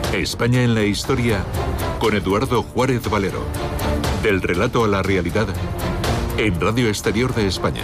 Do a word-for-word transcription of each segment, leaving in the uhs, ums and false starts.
España en la historia con Eduardo Juárez Valero. Del relato a la realidad en Radio Exterior de España.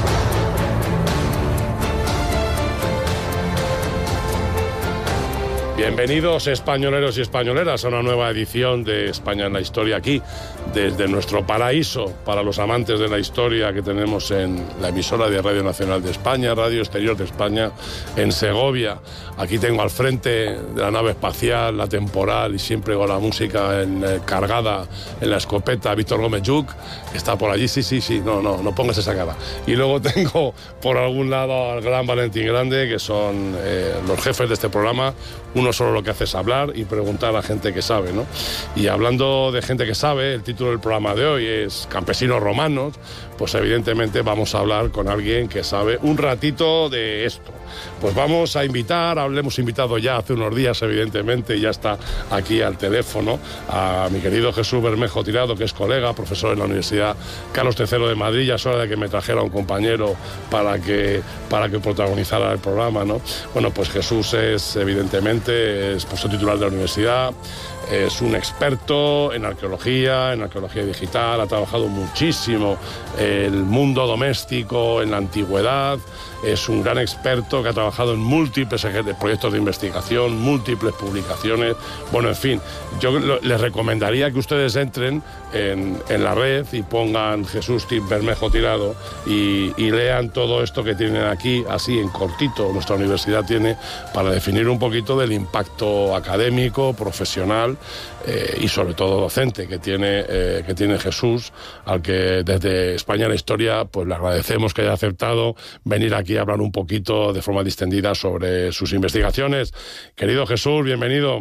Bienvenidos españoleros y españoleras a una nueva edición de España en la historia, aquí desde nuestro paraíso para los amantes de la historia que tenemos en la emisora de Radio Nacional de España, Radio Exterior de España, en Segovia. Aquí tengo al frente de la nave espacial, la temporal y siempre con la música en, eh, cargada en la escopeta, Víctor Gómez Lluc, que está por allí. Sí, sí, sí, no, no, no pongas esa cara. Y luego tengo por algún lado al gran Valentín Grande, que son eh, los jefes de este programa. Uno solo lo que hace es hablar y preguntar a la gente que sabe, ¿no? Y hablando de gente que sabe, el título del programa de hoy es Campesinos Romanos, pues evidentemente vamos a hablar con alguien que sabe un ratito de esto. Pues vamos a invitar, le hemos invitado ya hace unos días, evidentemente, y ya está aquí al teléfono, a mi querido Jesús Bermejo Tirado, que es colega, profesor en la Universidad Carlos tercero de Madrid. Ya es hora de que me trajera un compañero para que, para que protagonizara el programa, ¿no? Bueno, pues Jesús es, evidentemente, es profesor titular de la universidad, es un experto en arqueología, en arqueología digital, ha trabajado muchísimo el mundo doméstico en la antigüedad, es un gran experto que ha trabajado en múltiples proyectos de investigación, múltiples publicaciones. Bueno, en fin, yo les recomendaría que ustedes entren en, en la red y pongan Jesús Bermejo Tirado y, y lean todo esto que tienen aquí, así en cortito, nuestra universidad tiene, para definir un poquito del impacto académico, profesional eh, y sobre todo docente que tiene, eh, que tiene Jesús, al que desde España en la historia pues le agradecemos que haya aceptado venir aquí a hablar un poquito de forma distendida sobre sus investigaciones. Querido Jesús, bienvenido.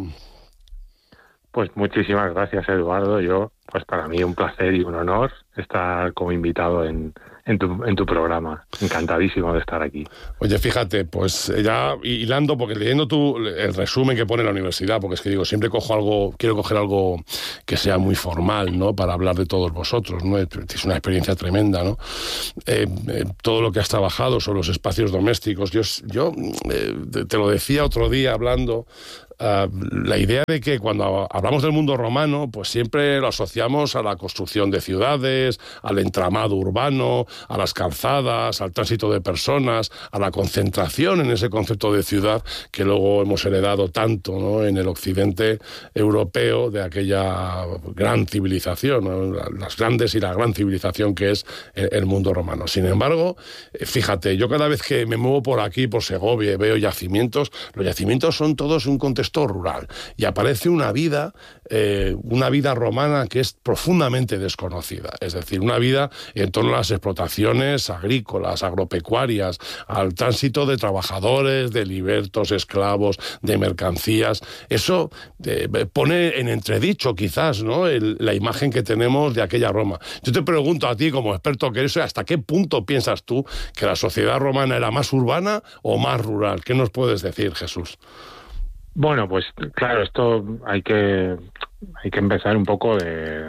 Pues muchísimas gracias, Eduardo. Yo, pues para mí un placer y un honor estar como invitado en, en, tu, en tu programa. Encantadísimo de estar aquí. Oye, fíjate, pues ya hilando, porque leyendo tú el resumen que pone la universidad, porque es que digo, siempre cojo algo, quiero coger algo que sea muy formal, ¿no? Para hablar de todos vosotros, ¿no? Es una experiencia tremenda, ¿no? Eh, eh, todo lo que has trabajado sobre los espacios domésticos. Yo, yo eh, te lo decía otro día hablando. Uh, la idea de que cuando hablamos del mundo romano, pues siempre lo asociamos a la construcción de ciudades, al entramado urbano, a las calzadas, al tránsito de personas, a la concentración en ese concepto de ciudad que luego hemos heredado tanto, ¿no? En el occidente europeo de aquella gran civilización, ¿no? Las grandes y la gran civilización que es el, el mundo romano. Sin embargo, fíjate, yo cada vez que me muevo por aquí, por Segovia, y veo yacimientos, los yacimientos son todos un contexto rural y aparece una vida, eh, una vida romana que es profundamente desconocida, es decir, una vida en torno a las explotaciones agrícolas, agropecuarias, al tránsito de trabajadores, de libertos, esclavos, de mercancías. Eso eh, pone en entredicho quizás, ¿no? El, la imagen que tenemos de aquella Roma. Yo te pregunto a ti como experto que eres, ¿hasta qué punto piensas tú que la sociedad romana era más urbana o más rural? ¿Qué nos puedes decir, Jesús? Bueno, pues claro, esto hay que hay que empezar un poco de,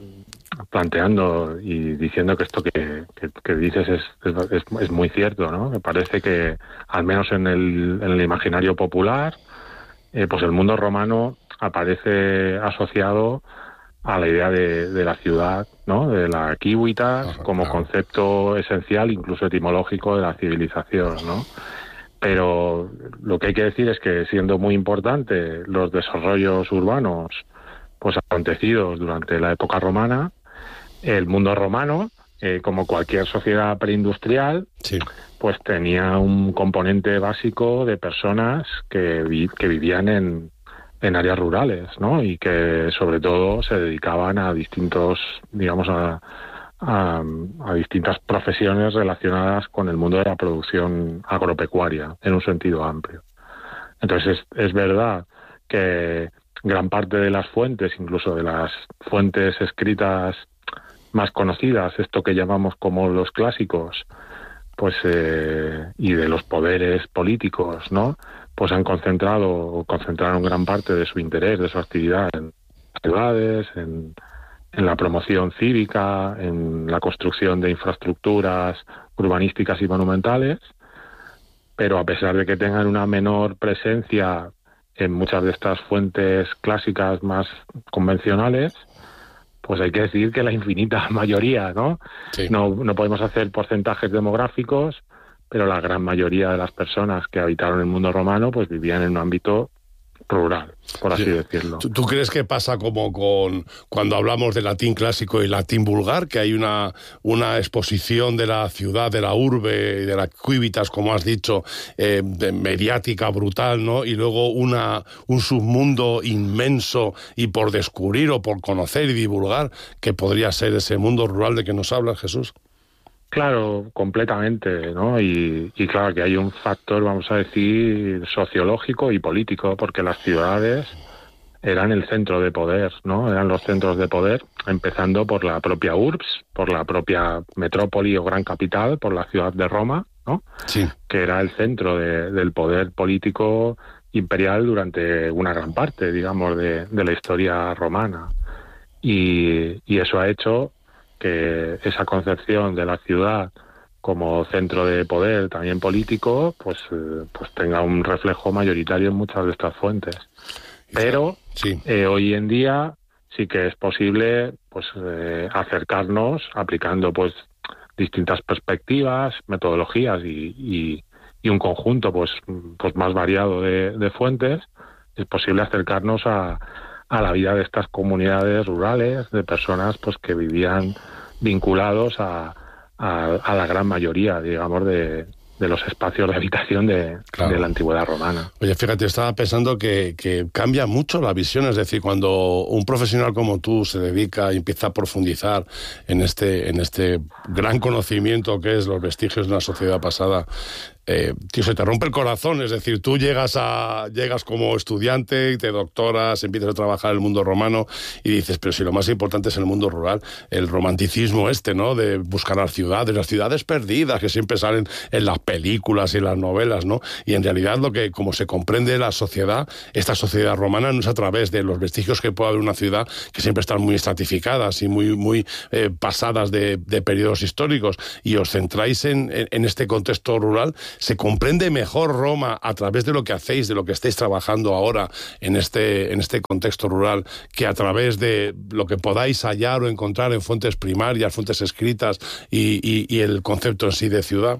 planteando y diciendo que esto que, que, que dices es, es, es muy cierto, ¿no? Me parece que, al menos en el, en el imaginario popular, eh, pues el mundo romano aparece asociado a la idea de, de la ciudad, ¿no? De la civitas como concepto esencial, incluso etimológico, de la civilización, ¿no? Pero lo que hay que decir es que, siendo muy importante los desarrollos urbanos pues acontecidos durante la época romana, el mundo romano, eh, como cualquier sociedad preindustrial, sí, pues tenía un componente básico de personas que, vi, que vivían en, en áreas rurales, ¿no? Y que sobre todo se dedicaban a distintos, digamos, a A, a distintas profesiones relacionadas con el mundo de la producción agropecuaria, en un sentido amplio. Entonces, es, es verdad que gran parte de las fuentes, incluso de las fuentes escritas más conocidas, esto que llamamos como los clásicos, pues eh, y de los poderes políticos, ¿no? Pues han concentrado, o concentraron gran parte de su interés, de su actividad en ciudades, en en la promoción cívica, en la construcción de infraestructuras urbanísticas y monumentales, pero a pesar de que tengan una menor presencia en muchas de estas fuentes clásicas más convencionales, pues hay que decir que la infinita mayoría, ¿no? Sí. No, no podemos hacer porcentajes demográficos, pero la gran mayoría de las personas que habitaron el mundo romano pues vivían en un ámbito rural, por así sí. decirlo. ¿Tú, ¿Tú crees que pasa como con cuando hablamos de latín clásico y latín vulgar, que hay una, una exposición de la ciudad, de la urbe, de la cuivitas, como has dicho, eh, mediática, brutal, ¿no? Y luego una, un submundo inmenso y por descubrir o por conocer y divulgar, que podría ser ese mundo rural de que nos hablas, Jesús? Claro, completamente, ¿no? Y, y claro que hay un factor, vamos a decir, sociológico y político, porque las ciudades eran el centro de poder, ¿no? Eran los centros de poder, empezando por la propia urbs, por la propia metrópoli o gran capital, por la ciudad de Roma, ¿no? Sí. Que era el centro de, del poder político imperial durante una gran parte, digamos, de, de la historia romana. Y, y eso ha hecho que esa concepción de la ciudad como centro de poder también político pues eh, pues tenga un reflejo mayoritario en muchas de estas fuentes. Pero sí. eh, hoy en día sí que es posible pues eh, acercarnos aplicando pues distintas perspectivas, metodologías y, y, y un conjunto pues pues más variado de, de fuentes. Es posible acercarnos a a la vida de estas comunidades rurales, de personas pues que vivían vinculados a, a, a la gran mayoría, digamos, de, de los espacios de habitación de, claro. de la antigüedad romana. Oye, fíjate, estaba pensando que, que cambia mucho la visión, es decir, cuando un profesional como tú se dedica y empieza a profundizar en este, en este gran conocimiento que es los vestigios de una sociedad pasada, Eh, tío, se te rompe el corazón, es decir, tú llegas a llegas como estudiante, te doctoras, empiezas a trabajar en el mundo romano y dices, pero si lo más importante es el mundo rural, el romanticismo este, ¿no? De buscar las ciudades, las ciudades perdidas que siempre salen en las películas y en las novelas, ¿no? Y en realidad lo que, como se comprende la sociedad, esta sociedad romana no es a través de los vestigios que puede haber una ciudad que siempre están muy estratificadas y muy, muy eh, pasadas de, de periodos históricos, y os centráis en, en, en este contexto rural. Se comprende mejor Roma a través de lo que hacéis, de lo que estáis trabajando ahora en este, en este contexto rural, que a través de lo que podáis hallar o encontrar en fuentes primarias, fuentes escritas y, y, y el concepto en sí de ciudad.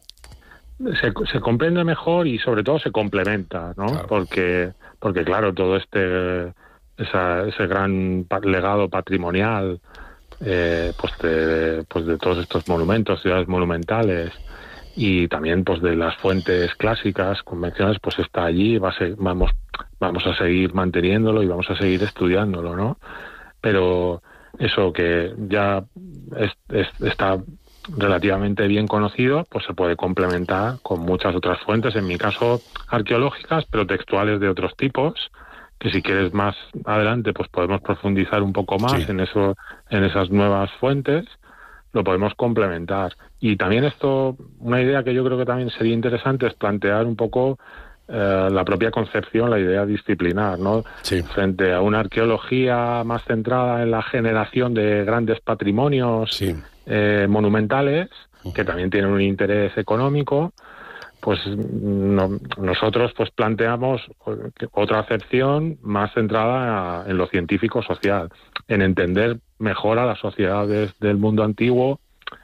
Se, se comprende mejor y sobre todo se complementa, ¿no? Claro. Porque, porque claro, todo este esa, ese gran legado patrimonial, eh, pues de, pues de todos estos monumentos, ciudades monumentales, y también pues de las fuentes clásicas, convencionales, pues está allí, va a ser, vamos, vamos a seguir manteniéndolo y vamos a seguir estudiándolo, ¿no? Pero eso que ya es, es, está relativamente bien conocido, pues se puede complementar con muchas otras fuentes, en mi caso arqueológicas, pero textuales de otros tipos, que si quieres más adelante pues podemos profundizar un poco más sí. en eso, en esas nuevas fuentes, lo podemos complementar. Y también esto, una idea que yo creo que también sería interesante es plantear un poco eh, la propia concepción, la idea disciplinar, ¿no? Sí. Frente a una arqueología más centrada en la generación de grandes patrimonios sí. eh, monumentales, uh-huh. que también tienen un interés económico, pues no, nosotros pues planteamos otra acepción más centrada en lo científico-social, en entender mejor a las sociedades del mundo antiguo,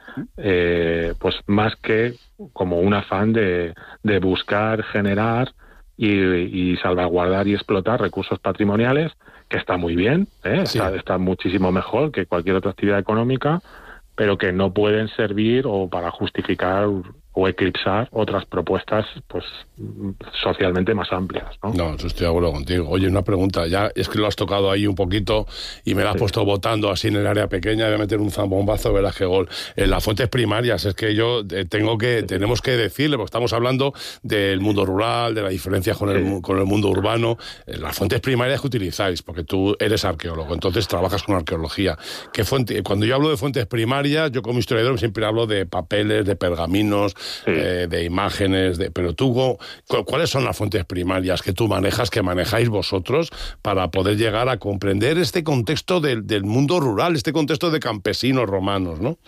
eh, pues más que como un afán de, de buscar, generar y, y salvaguardar y explotar recursos patrimoniales, que está muy bien, ¿eh? sí. está, está muchísimo mejor que cualquier otra actividad económica, pero que no pueden servir o para justificar o eclipsar otras propuestas pues socialmente más amplias, ¿no? No, eso estoy de acuerdo contigo. Oye, una pregunta, ya es que lo has tocado ahí un poquito y me la has sí. puesto botando así en el área pequeña, voy a meter un zambombazo, verás qué gol. En las fuentes primarias, es que yo tengo que, sí. tenemos que decirle, porque estamos hablando del mundo rural, de la diferencia con, sí. el, con el mundo urbano, las fuentes primarias que utilizáis, porque tú eres arqueólogo, entonces trabajas con arqueología. ¿Qué fuente? Cuando yo hablo de fuentes primarias, yo como historiador siempre hablo de papeles, de pergaminos, Sí. Eh, de imágenes, de, pero tú, ¿cuáles son las fuentes primarias que tú manejas, que manejáis vosotros para poder llegar a comprender este contexto del, del mundo rural, este contexto de campesinos romanos, ¿no?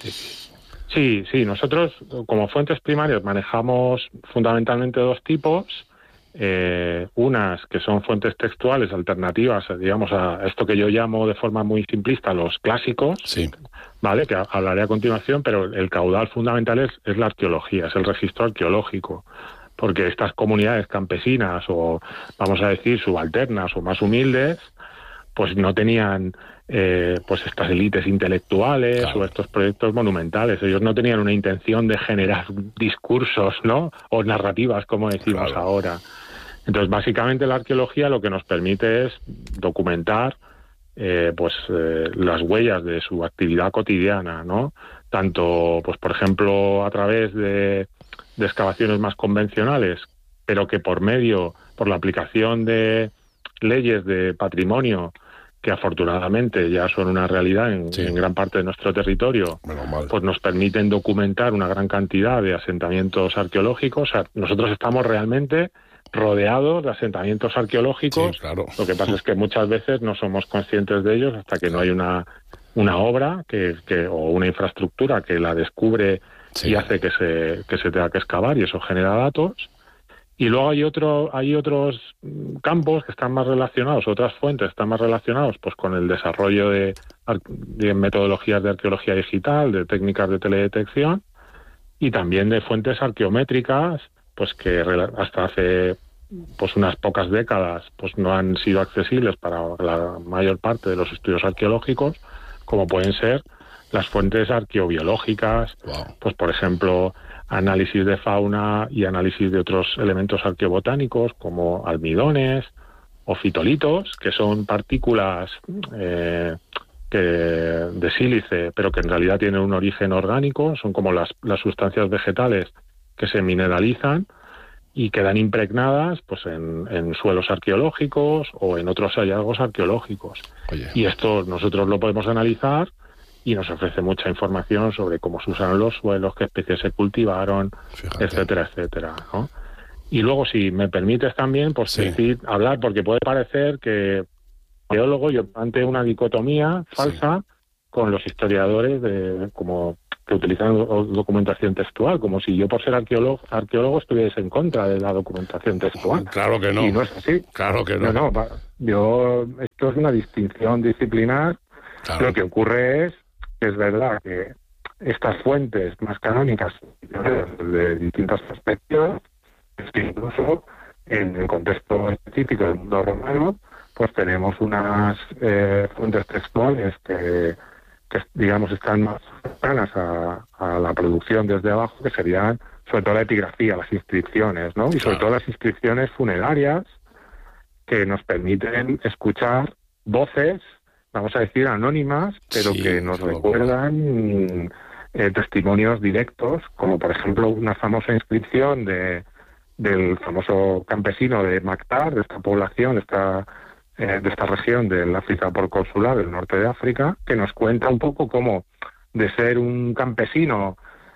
Sí, sí, nosotros como fuentes primarias manejamos fundamentalmente dos tipos. eh, unas que son fuentes textuales alternativas, digamos, a esto que yo llamo de forma muy simplista los clásicos, sí. ¿vale? Que hablaré a continuación, pero el caudal fundamental es, es la arqueología, es el registro arqueológico, porque estas comunidades campesinas o, vamos a decir, subalternas o más humildes, pues no tenían eh, pues estas élites intelectuales, claro, o estos proyectos monumentales. Ellos no tenían una intención de generar discursos, ¿no? O narrativas, como decimos claro. ahora. Entonces, básicamente la arqueología lo que nos permite es documentar eh, pues eh, las huellas de su actividad cotidiana, ¿no? Tanto, pues por ejemplo, a través de, de excavaciones más convencionales, pero que por medio, por la aplicación de leyes de patrimonio, que afortunadamente ya son una realidad en, sí. en gran parte de nuestro territorio, pues nos permiten documentar una gran cantidad de asentamientos arqueológicos. O sea, nosotros estamos realmente rodeados de asentamientos arqueológicos. Sí, claro. Lo que pasa es que muchas veces no somos conscientes de ellos hasta que no hay una, una obra que, que, o una infraestructura que la descubre sí. y hace que se, que se tenga que excavar, y eso genera datos. Y luego hay otro, hay otros campos que están más relacionados, otras fuentes están más relacionados pues con el desarrollo de, de metodologías de arqueología digital, de técnicas de teledetección, y también de fuentes arqueométricas, pues que hasta hace pues unas pocas décadas pues no han sido accesibles para la mayor parte de los estudios arqueológicos, como pueden ser las fuentes arqueobiológicas, wow. pues por ejemplo, análisis de fauna y análisis de otros elementos arqueobotánicos como almidones o fitolitos, que son partículas eh, que, de sílice, pero que en realidad tienen un origen orgánico, son como las, las sustancias vegetales que se mineralizan y quedan impregnadas pues en, en suelos arqueológicos o en otros hallazgos arqueológicos. Oye. Y esto nosotros lo podemos analizar y nos ofrece mucha información sobre cómo se usaron los suelos, qué especies se cultivaron, Fíjate. etcétera, etcétera, ¿no? Y luego, si me permites también, pues sí. decir, hablar, porque puede parecer que arqueólogo yo ante una dicotomía falsa sí. con los historiadores de como que utilizan documentación textual, como si yo por ser arqueólogo, arqueólogo estuviese en contra de la documentación textual. Claro que no. Y no es así. Claro que no. No, no, yo, esto es una distinción disciplinar. Claro. Lo que ocurre es que es verdad que estas fuentes más canónicas de distintas perspectivas, incluso en el contexto específico del mundo romano, pues tenemos unas eh, fuentes textuales que, que, digamos, están más cercanas a, a la producción desde abajo, que serían sobre todo la epigrafía, las inscripciones, ¿no? Y sobre claro. todo las inscripciones funerarias, que nos permiten escuchar voces, vamos a decir, anónimas, pero sí, que nos recuerdan eh, testimonios directos, como por ejemplo una famosa inscripción de del famoso campesino de Mactar, de esta población, de esta, eh, de esta región del África porconsular, del norte de África, que nos cuenta un poco cómo de ser un campesino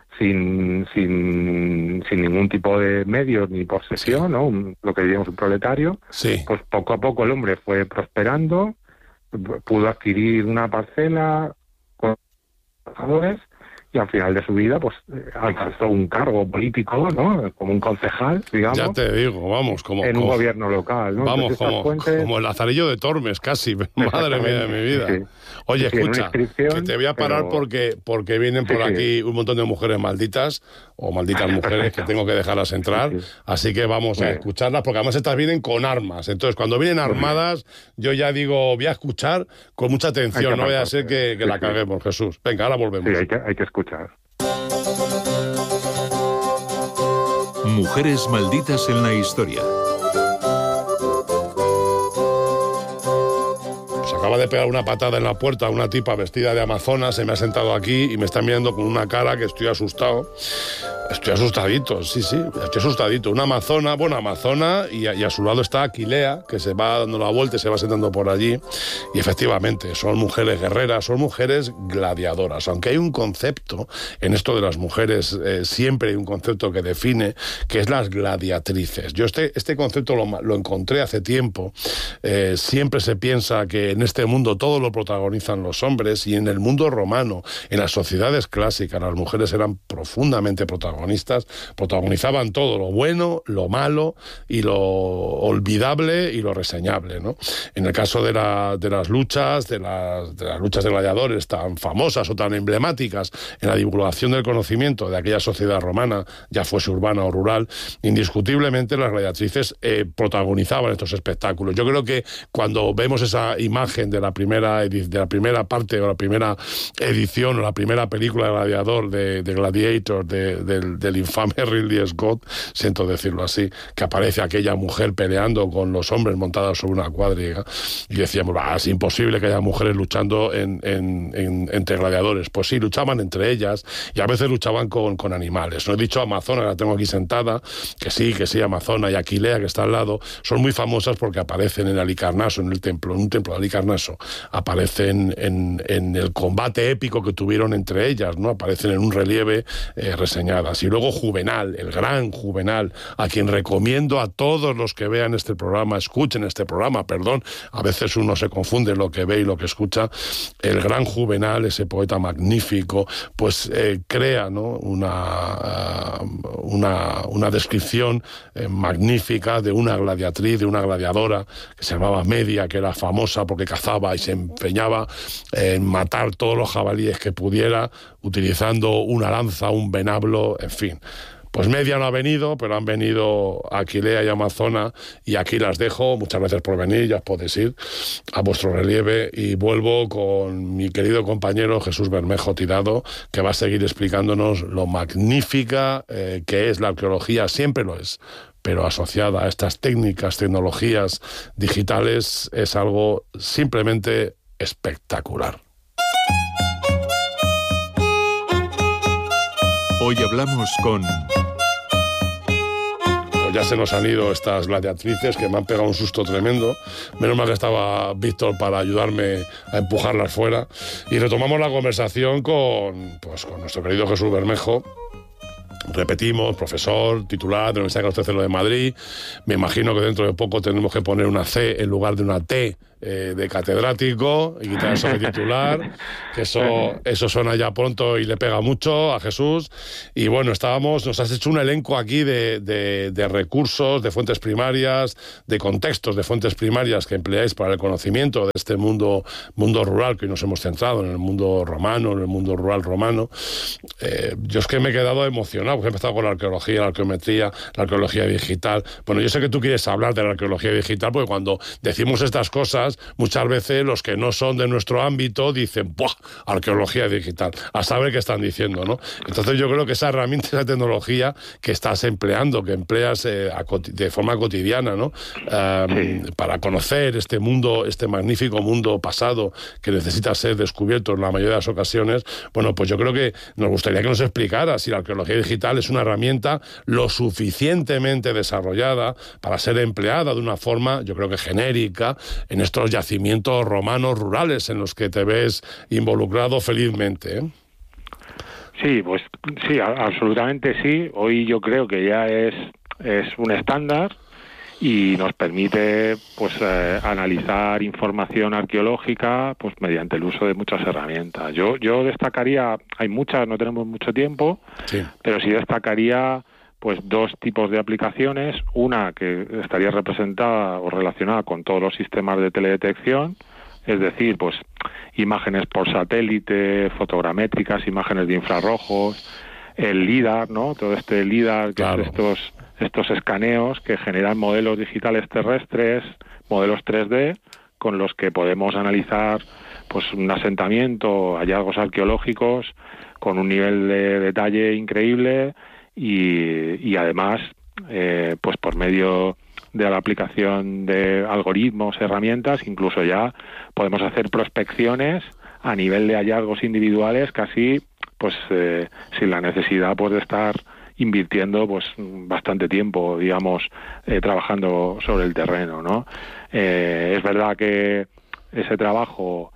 sin sin, sin ningún tipo de medios ni posesión, ¿no? Un, lo que diríamos un proletario, sí. pues poco a poco el hombre fue prosperando, pudo adquirir una parcela con trabajadores y al final de su vida pues alcanzó un cargo político, ¿no? Como un concejal, digamos. Ya te digo, vamos, como en como, un gobierno local, ¿no? Vamos, como, fuentes... como el Lazarillo de Tormes, casi. Madre mía de mi vida. Sí. Oye, sí, escucha, que te voy a parar pero... porque porque vienen por sí, aquí sí. un montón de mujeres malditas, o malditas mujeres que tengo que dejarlas entrar, sí, sí. así que vamos sí. a escucharlas, porque además estas vienen con armas. Entonces, cuando vienen armadas, yo ya digo, voy a escuchar con mucha atención, no vaya a ser que, que sí, la caguemos, sí. Jesús. Venga, ahora volvemos. Sí, hay que, hay que escuchar. Mujeres malditas en la historia. Pues acaba de pegar una patada en la puerta a una tipa vestida de amazona, se me ha sentado aquí y me está mirando con una cara que estoy asustado. Estoy asustadito, sí, sí, estoy asustadito. Una amazona, bueno, amazona, y a, y a su lado está Aquilea, que se va dando la vuelta y se va sentando por allí. Y efectivamente, son mujeres guerreras, son mujeres gladiadoras. Aunque hay un concepto en esto de las mujeres, eh, siempre hay un concepto que define, que es las gladiatrices. Yo este, este concepto lo, lo encontré hace tiempo. Eh, siempre se piensa que en este mundo todo lo protagonizan los hombres, y en el mundo romano, en las sociedades clásicas, las mujeres eran profundamente protagonistas. protagonistas protagonizaban todo, lo bueno, lo malo y lo olvidable y lo reseñable, ¿no? En el caso de, la, de las luchas, de las, de las luchas de gladiadores tan famosas o tan emblemáticas en la divulgación del conocimiento de aquella sociedad romana, ya fuese urbana o rural, indiscutiblemente las gladiatrices eh, protagonizaban estos espectáculos. Yo creo que cuando vemos esa imagen de la primera, de la primera parte o la primera edición o la primera película de Gladiador, de, de Gladiator, de, del, del infame Ridley Scott, siento decirlo así, que aparece aquella mujer peleando con los hombres montados sobre una cuadriga, y decíamos, ah, es imposible que haya mujeres luchando en, en, en, entre gladiadores. Pues sí, luchaban entre ellas y a veces luchaban con, con animales. No he dicho Amazona, la tengo aquí sentada, que sí, que sí, Amazona, y Aquilea, que está al lado, son muy famosas porque aparecen en Halicarnaso, en el templo, en un templo de Halicarnaso, aparecen en, en el combate épico que tuvieron entre ellas, ¿no? Aparecen en un relieve eh, reseñadas. Y luego Juvenal, el gran Juvenal, a quien recomiendo a todos los que vean este programa, escuchen este programa, perdón, a veces uno se confunde lo que ve y lo que escucha. El gran Juvenal, ese poeta magnífico, pues eh, crea, ¿no? una, uh, una, una descripción eh, magnífica de una gladiatriz, de una gladiadora que se llamaba Media, que era famosa porque cazaba y se empeñaba en matar todos los jabalíes que pudiera, utilizando una lanza, un venablo, en fin. Pues Media no ha venido, pero han venido Aquilea y Amazona, y aquí las dejo. Muchas gracias por venir, ya os podéis ir a vuestro relieve, y vuelvo con mi querido compañero Jesús Bermejo Tirado, que va a seguir explicándonos lo magnífica eh, que es la arqueología, siempre lo es, pero asociada a estas técnicas, tecnologías digitales, es algo simplemente espectacular. Hoy hablamos con... Ya se nos han ido estas gladiatrices que me han pegado un susto tremendo. Menos mal que estaba Víctor para ayudarme a empujarlas fuera. Y retomamos la conversación con, pues, con nuestro querido Jesús Bermejo. Repetimos, profesor, titular de la Universidad Carlos tercero de Madrid. Me imagino que dentro de poco tendremos que poner una C en lugar de una T eh, de catedrático y quitar eso de titular, que eso, eso suena ya pronto y le pega mucho a Jesús. Y bueno, estábamos, nos has hecho un elenco aquí de, de, de recursos, de fuentes primarias, de contextos de fuentes primarias que empleáis para el conocimiento de este mundo, mundo rural, que hoy nos hemos centrado en el mundo romano, en el mundo rural romano. Eh, yo es que me he quedado emocionado, porque he empezado con la arqueología, la arqueometría, la arqueología digital. Bueno, yo sé que tú quieres hablar de la arqueología digital, porque cuando decimos estas cosas, muchas veces los que no son de nuestro ámbito dicen, ¡buah! Arqueología digital. A saber qué están diciendo, ¿no? Entonces yo creo que esa herramienta, esa tecnología que estás empleando, que empleas eh, a, de forma cotidiana, ¿no? Um, sí. Para conocer este mundo, este magnífico mundo pasado que necesita ser descubierto en la mayoría de las ocasiones, bueno, pues yo creo que nos gustaría que nos explicara si la arqueología digital es una herramienta lo suficientemente desarrollada para ser empleada de una forma, yo creo que genérica, en estos yacimientos romanos rurales en los que te ves involucrado felizmente, ¿eh? Sí, pues sí, absolutamente sí. Hoy yo creo que ya es, es un estándar y nos permite pues eh, analizar información arqueológica pues mediante el uso de muchas herramientas. Yo yo destacaría, hay muchas, no tenemos mucho tiempo, sí. pero sí destacaría pues dos tipos de aplicaciones. Una que estaría representada o relacionada con todos los sistemas de teledetección, es decir, pues imágenes por satélite, fotogramétricas, imágenes de infrarrojos, el LIDAR, ¿no? Todo este LIDAR, que claro. es estos estos escaneos que generan modelos digitales terrestres, modelos tres D, con los que podemos analizar pues un asentamiento, hallazgos arqueológicos con un nivel de detalle increíble y, y además eh, pues por medio de la aplicación de algoritmos, herramientas, incluso ya podemos hacer prospecciones a nivel de hallazgos individuales casi pues eh, sin la necesidad pues de estar invirtiendo pues bastante tiempo, digamos, eh, trabajando sobre el terreno, ¿no? Eh, es verdad que ese trabajo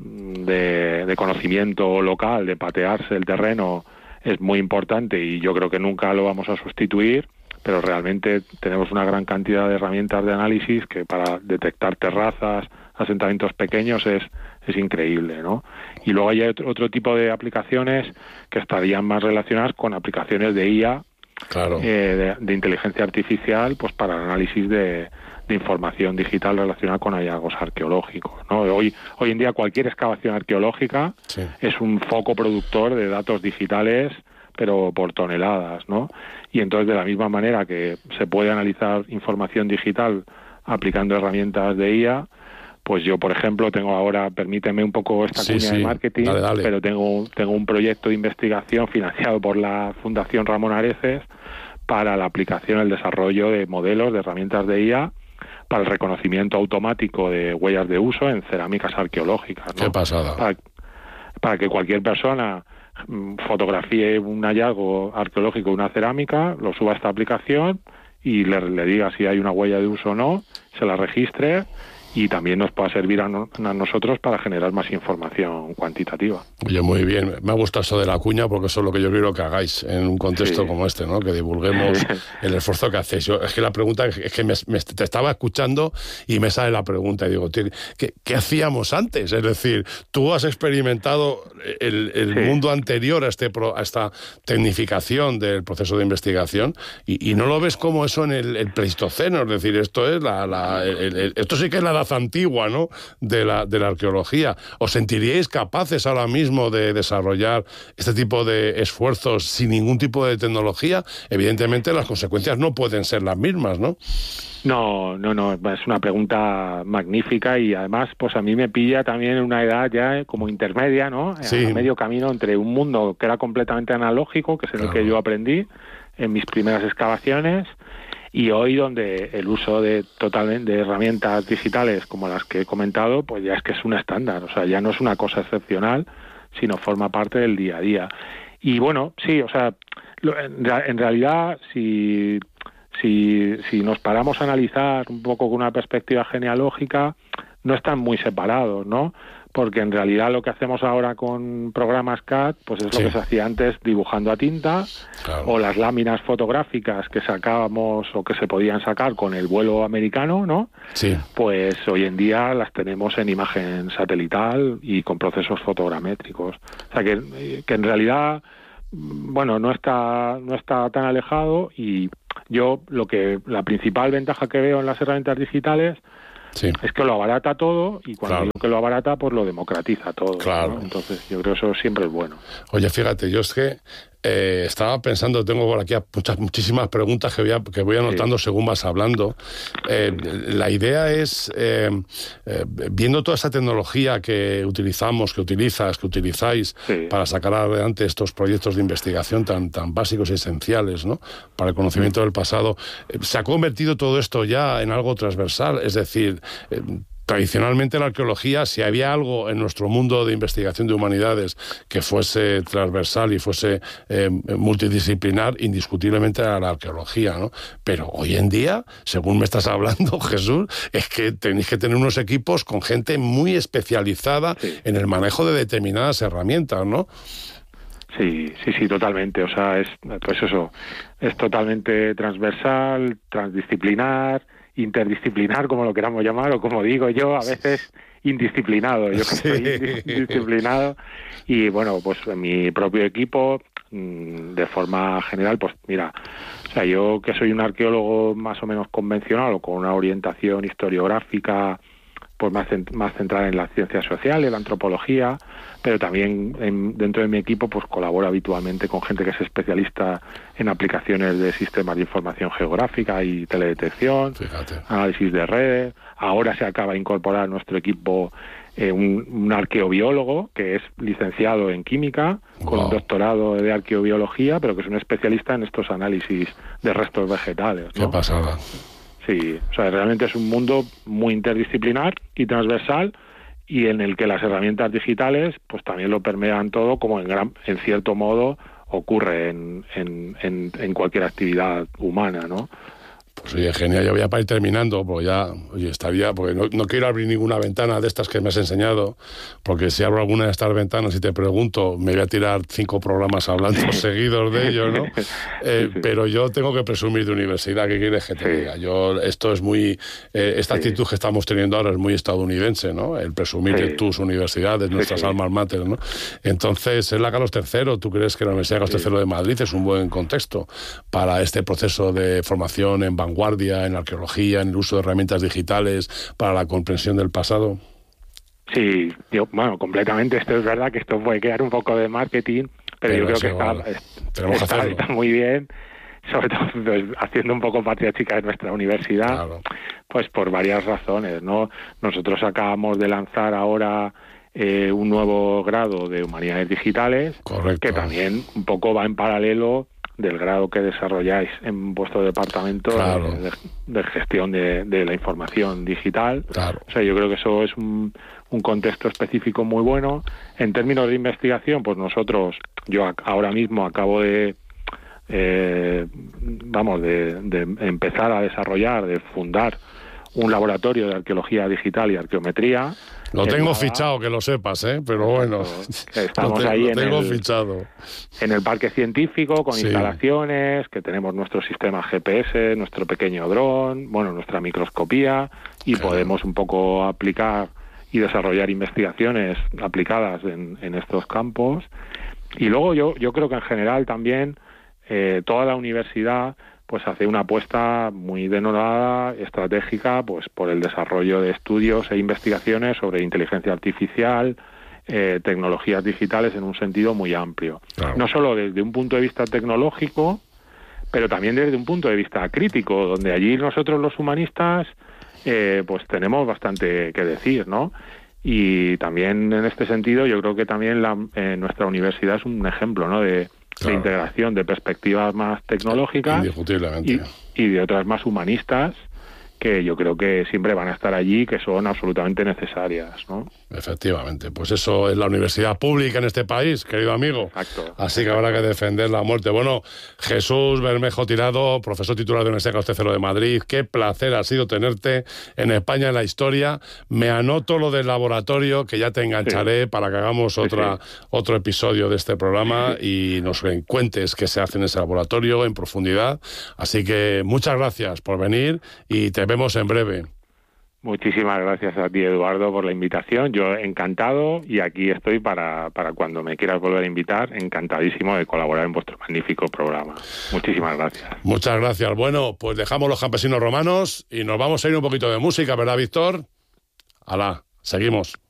de, de conocimiento local, de patearse el terreno, es muy importante y yo creo que nunca lo vamos a sustituir, pero realmente tenemos una gran cantidad de herramientas de análisis que para detectar terrazas, asentamientos pequeños es, es increíble, ¿no? Y luego hay otro, otro tipo de aplicaciones que estarían más relacionadas con aplicaciones de I A, claro. eh, de, de inteligencia artificial, pues para el análisis de, de información digital relacionada con hallazgos arqueológicos, ¿no? Hoy, hoy en día cualquier excavación arqueológica sí. es un foco productor de datos digitales, pero por toneladas, ¿no? Y entonces, de la misma manera que se puede analizar información digital aplicando herramientas de I A, pues yo, por ejemplo, tengo ahora, permíteme un poco esta sí, cuña sí. de marketing, dale, dale. pero tengo, tengo un proyecto de investigación financiado por la Fundación Ramón Areces para la aplicación, el desarrollo de modelos de herramientas de I A para el reconocimiento automático de huellas de uso en cerámicas arqueológicas, ¿no? Qué pasada. Para, para que cualquier persona fotografíe un hallazgo arqueológico de una cerámica, lo suba a esta aplicación y le, le diga si hay una huella de uso o no, se la registre y también nos pueda servir a, no, a nosotros para generar más información cuantitativa. Oye, muy bien. Me ha gustado eso de la cuña porque eso es lo que yo quiero que hagáis en un contexto sí. como este, ¿no? Que divulguemos sí. el esfuerzo que hacéis. Yo, es que la pregunta es que me, me, te estaba escuchando y me sale la pregunta y digo, tío, ¿qué, qué hacíamos antes? Es decir, tú has experimentado el, el sí. mundo anterior a, este, a esta tecnificación del proceso de investigación y, y no lo ves como eso en el, el Pleistoceno. Es decir, esto es la, la el, el, esto sí que es la edad antigua, ¿no? De la, de la arqueología. ¿Os sentiríais capaces ahora mismo de desarrollar este tipo de esfuerzos sin ningún tipo de tecnología? Evidentemente las consecuencias no pueden ser las mismas, ¿no? No, no, no, es una pregunta magnífica y además pues a mí me pilla también en una edad ya como intermedia, ¿no? Sí. A medio camino entre un mundo que era completamente analógico, que es en claro. el que yo aprendí en mis primeras excavaciones, y hoy donde el uso de totalmente de herramientas digitales como las que he comentado, pues ya es que es un estándar, o sea, ya no es una cosa excepcional, sino forma parte del día a día. Y bueno, sí, o sea, en realidad si si si nos paramos a analizar un poco con una perspectiva genealógica, no están muy separados, ¿no? Porque en realidad lo que hacemos ahora con programas C A D, pues es lo sí. que se hacía antes dibujando a tinta, claro. o las láminas fotográficas que sacábamos o que se podían sacar con el vuelo americano, ¿no? Sí. Pues hoy en día las tenemos en imagen satelital y con procesos fotogramétricos. O sea que, que en realidad, bueno, no está, no está tan alejado y yo lo que la principal ventaja que veo en las herramientas digitales sí. es que lo abarata todo y cuando claro. digo que lo abarata, pues lo democratiza todo. Claro. ¿no? Entonces, yo creo que eso siempre es bueno. Oye, fíjate, yo es que eh, estaba pensando, tengo por aquí muchas, muchísimas preguntas que voy, a, que voy anotando sí. según vas hablando. Eh, la idea es, eh, eh, viendo toda esa tecnología que utilizamos, que utilizas, que utilizáis sí. para sacar adelante estos proyectos de investigación tan, tan básicos y esenciales, ¿no? Para el conocimiento sí. del pasado, eh, ¿se ha convertido todo esto ya en algo transversal? Es decir, eh, tradicionalmente la arqueología, si había algo en nuestro mundo de investigación de humanidades que fuese transversal y fuese eh, multidisciplinar, indiscutiblemente era la arqueología, ¿no? Pero hoy en día, según me estás hablando, Jesús, es que tenéis que tener unos equipos con gente muy especializada sí. en el manejo de determinadas herramientas, ¿no? Sí, sí, sí, totalmente. O sea, es, pues eso, es totalmente transversal, transdisciplinar, interdisciplinar, como lo queramos llamar, o como digo yo, a veces indisciplinado. Yo que sí. soy indisciplinado. Y bueno, pues en mi propio equipo, de forma general, pues mira, o sea, yo que soy un arqueólogo más o menos convencional o con una orientación historiográfica pues más, más centrada en las ciencias sociales, la antropología, pero también en, dentro de mi equipo pues colaboro habitualmente con gente que es especialista en aplicaciones de sistemas de información geográfica y teledetección, Fíjate. análisis de redes. Ahora se acaba de incorporar a nuestro equipo eh, un, un arqueobiólogo que es licenciado en química, wow. con un doctorado de arqueobiología, pero que es un especialista en estos análisis de restos vegetales, ¿no? Qué pasada. Sí, o sea, realmente es un mundo muy interdisciplinar y transversal y en el que las herramientas digitales pues también lo permean todo, como en gran, en cierto modo ocurre en, en, en, en cualquier actividad humana, ¿no? Pues oye, genial, yo voy a para ir terminando, porque ya, oye, estaría, porque no, no quiero abrir ninguna ventana de estas que me has enseñado, porque si abro alguna de estas ventanas y te pregunto, me voy a tirar cinco programas hablando seguidos de ello, ¿no? Eh, sí, sí. Pero yo tengo que presumir de universidad, ¿qué quieres que te sí. diga? Yo, esto es muy, eh, esta sí. actitud que estamos teniendo ahora es muy estadounidense, ¿no? El presumir sí. de tus universidades, nuestras sí, sí. almas mater, ¿no? Entonces, es la Carlos tercero, ¿tú crees que la Universidad Carlos tercero de Madrid es un buen contexto para este proceso de formación en vanguardia, en arqueología, en el uso de herramientas digitales para la comprensión del pasado? Sí, yo, bueno, completamente. Esto es verdad que esto puede quedar un poco de marketing, pero, pero yo creo que está, vale. está, está muy bien, sobre todo pues, haciendo un poco patria chica de nuestra universidad, claro. pues por varias razones, ¿no? Nosotros acabamos de lanzar ahora eh, un nuevo grado de Humanidades Digitales, Correcto. que también un poco va en paralelo del grado que desarrolláis en vuestro departamento claro. de, de gestión de, de la información digital. Claro. O sea, yo creo que eso es un, un contexto específico muy bueno. En términos de investigación, pues nosotros, yo ahora mismo acabo de, eh, vamos, de, de empezar a desarrollar, de fundar un laboratorio de arqueología digital y arqueometría. Lo tengo nada, fichado, que lo sepas, ¿eh? Pero bueno, estamos lo te, ahí lo en, tengo el, fichado. en el parque científico con sí. instalaciones, que tenemos nuestro sistema G P S, nuestro pequeño dron, bueno, nuestra microscopía, y claro. podemos un poco aplicar y desarrollar investigaciones aplicadas en, en estos campos. Y luego yo, yo creo que en general también eh, toda la universidad pues hace una apuesta muy denodada, estratégica, pues por el desarrollo de estudios e investigaciones sobre inteligencia artificial, eh, tecnologías digitales en un sentido muy amplio. Claro. No solo desde un punto de vista tecnológico, pero también desde un punto de vista crítico, donde allí nosotros los humanistas eh, pues tenemos bastante que decir, ¿no? Y también en este sentido yo creo que también la, eh, nuestra universidad es un ejemplo, ¿no? de Claro. de integración de perspectivas más tecnológicas y, y de otras más humanistas, que yo creo que siempre van a estar allí, que son absolutamente necesarias, ¿no? Efectivamente, pues eso es la universidad pública en este país, querido amigo. Exacto. Así que habrá que defender la muerte. Bueno, Jesús Bermejo Tirado, profesor titular de la Universidad Carlos tercero de Madrid, qué placer ha sido tenerte en España en la historia. Me anoto lo del laboratorio, que ya te engancharé sí. para que hagamos otra, sí, sí. otro episodio de este programa sí. y nos cuentes qué se hace en ese laboratorio en profundidad. Así que muchas gracias por venir y te vemos en breve. Muchísimas gracias a ti, Eduardo, por la invitación. Yo encantado, y aquí estoy para, para cuando me quieras volver a invitar, encantadísimo de colaborar en vuestro magnífico programa. Muchísimas gracias. Muchas gracias. Bueno, pues dejamos los campesinos romanos y nos vamos a ir un poquito de música, ¿verdad, Víctor? Alá, seguimos.